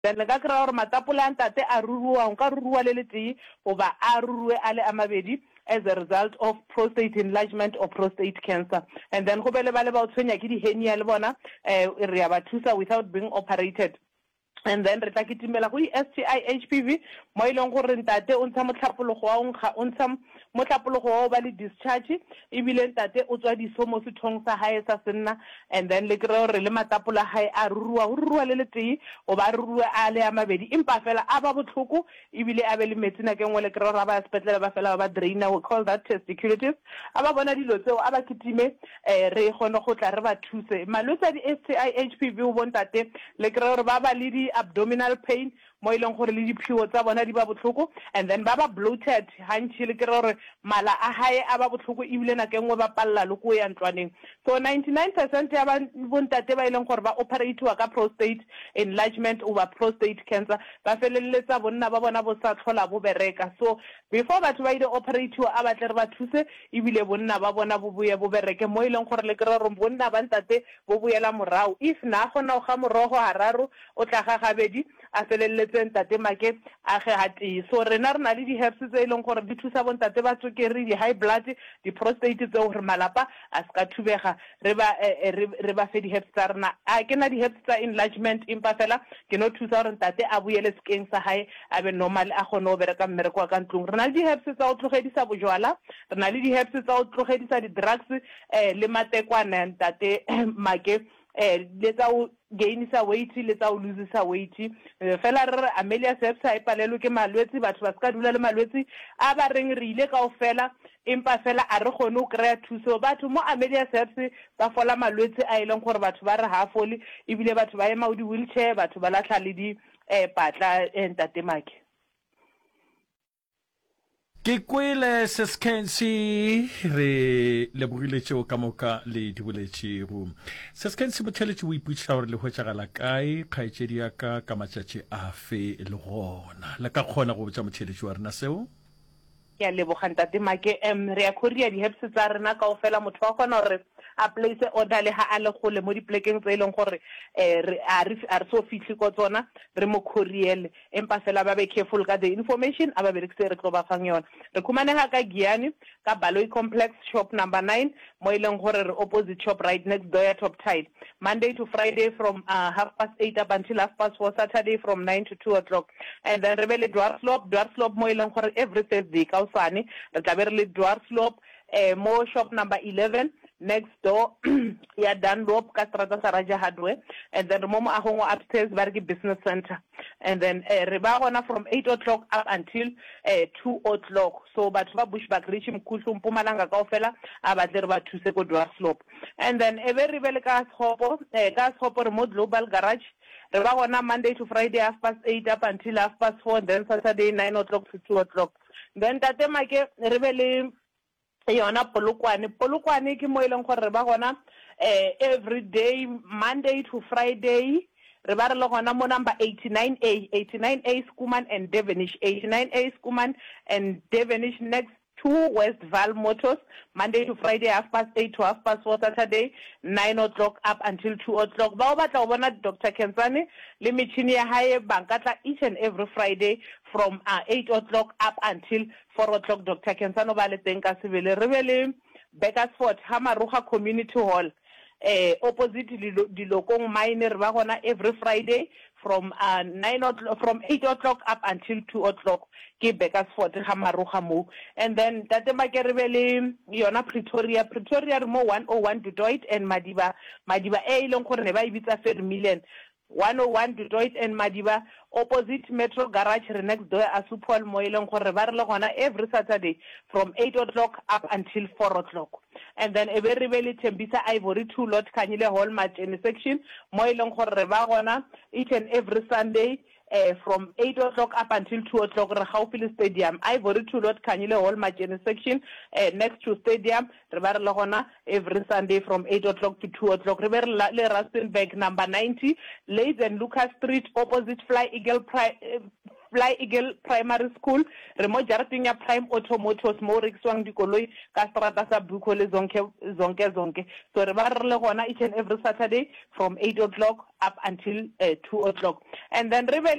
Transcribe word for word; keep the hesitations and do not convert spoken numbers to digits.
then le ka kry-a gore matapole a ntate a ruruwa o nka ruruwa le le tee goba a ruruwe a le a mabedi as a result of prostate enlargement or prostate cancer. And then go be le ba le ba o tshwenya ke di-hernia le bona um re a ba thusa without being operated. And then re tla kitimela go S T I H P V mo e leng gore ntate o ntsha motlhapologo wa nkga o ntsha motlhapologo wa o ba le discharge ebile ntate o tswa diso mo sethong sa hae sa senna, and then le kry-e gore le matapola hae a ruruwa o ruruwa le le tee o ba ruruwe a le a mabedi empa fela a ba botlhoko ebile a be le metsi nako engwe le kry-e gore a ba ya sepetlele ba fela ba ba draina, we call that testiculitis. A ba bona dilo tseo a ba kitime um re kgone go tla re ba thuse. Malwetse a di-S T I H P V o bontate le kry-e gore ba ba le di abdominal pain mo e leng gore le diphiwo tsa bona di ba botlhoko, and then ba ba bloated hantši le kry-e gore mala a hae a ba botlhoko ebile nako engwe ba palela le ko ya ntlwaneng. So ninety-nine percent ya bontate ba e leng gore ba operatiwa ka prostate enlargement over prostate cancer ba feleletsa bonna ba bona bo sa tlhola bo bereka. So before batho ba ile operatiwa a batle re ba thuse ebile bonna ba bona bo boye bo bereke mo e leng gore le kry-e gore bonna ba ntate bo boela morao. If na gona o ga morogo hararo o tla ga gabedi a feleletse ntate make a ge gatee. So rena re na le di-herbs tse e leng gore di thusa bontate ba tswekere, di-high blood, di-prostate tseo gore malapa a se ka thubega re ba re ba fe di-herbs tsa rena. A ke na di-herbs tsa enlargement empa fela ke no thusa gore ntate a boele sekeng sa hae a be normal a kgone go bereka mmereko wa ka ntlong. Re na le di-herbs tsa go tlogedisa bojwala, re na le di-herbs tsa go tlogedisa di-drugs um le matekwane ntate make eh le tsa o gainisa weight le tsa o losisa weight. Fela re Amelia Herbs ha e palelwe ke malwetse, batho ba ska dula le malwetse a ba reng re ile ka o fela empa fela a re gone o kry-a thuso. Batho mo Amelia Herbs ba fola malwetse a e leng gore batho ba re ha fole ebile batho ba ema o di-wheelchair, batho ba latlha le di um patla ntate make. Ke kwele Seskensi re lebogile tšeo ka moka le di boletšego. Seskensi botheletše o iputša gore le hwetšagala kae kgaetšedi ya ka ka matšatši a fe le gona le ka kgona go botša motheletši wa rena seo? Ke a leboga ntate make. um re ya courier di-herbs tsa rena ka o fela motho wa kgona gore a place order le ha a le gole mo diplekeng tse e leng gore um a re so fitlhe ko tsona re mo courier empa fela ba be careful ka the information a ba berekise re tlo ba fang yona. Re khumanega ka Giani ka Baloyi complex shop number nine mo e leng gore re opposite shop right next door ya Top Tide, Monday to Friday from uh, half past eight up until half past four, Saturday from nine to two o'clock. And then re be le Dwarsloop Dwarsloop mo e leng gore every Thursday ka osane re tla be re le Dwarsloop uh, mo shop number eleven next door ya Dunlop ka strata sa Raja Hardware, and then momo ahongo upstairs Bargi Business Center, and then uh, re ba gona from eight o'clock up until uh, two o'clock. So batho ba Bushbuck Reach Mkhulu Mpumalanga kaofela a batle re ba thuse ko Dwarsloop. And then e be re be le ka Tshopo eh, ka Tshopo Remote Global Garage re ba gona Monday to Friday half past eight up until half past four, and then Saturday nine o'clock to two o'clock. Then tate make re be le yona Polokwane. Polokwane ke mo e leng gore re ba gona uh, every day Monday to Friday re ba re le gona mo number eighty-nine A eighty-nine A Skuman and Devonish eighty-nine A Skuman and Devonish next to West Val Motors, Monday to Friday half past eight to half past four, Saturday nine o'clock up until two o'clock. Ba o batla o bona Doctor Kenzane le metšhini ya hae bankatla each and every Friday from uh, eight o'clock up until four o'clock. Doctor Kenzane ba le teng ka sebele. Re be le Beckersford Hamaruga Community Hall eh opposite Dilokong Mine re ba gona every Friday from uh, nine o'clock from eight o'clock up until two o'clock ke Beckersford Hamaruga mo. And then tate make re be le yona Pretoria Pretoria re mo one oh one Du Toit and Madiba Madiba e leng gore ne ba ibitsa Fairmillion one oh one Du Toit and Madiba opposite Metro Garage re next door Asupol mo e leng gore ba re le gona every Saturday from eight o'clock up until four o'clock. And then e be re be le Tembisa Ivory two lot Kanyile Hall Martin section mo e leng gore re ba gona each and every Sunday uh, from eight o'clock up until two o'clock re gaufi stadium Ivory two lot Kanyile Hall Martin section uh, next to stadium re ba re le gona every Sunday from eight o'clock to two o'clock. Re be re le Rustenburg number ninety Leeds and Lucas Street opposite Fly Eagle Pri uh, Fly Eagle Primary School re mo jarateng ya Prime Auto Motors mo rekiswang dikoloi ka strata sa Buko le zonke zonke zonke. So re ba re le gona each and every Saturday from eight o'clock up until uh, two o'clock. And then re